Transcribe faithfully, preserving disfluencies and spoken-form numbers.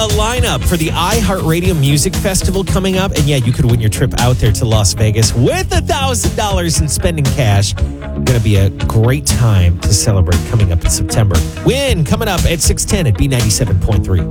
a lineup for the iHeartRadio Music Festival coming up. And yeah, you could win your trip out there to Las Vegas with one thousand dollars in spending cash. Going to be a great time to celebrate coming up in September. Win coming up at six ten at B ninety-seven point three.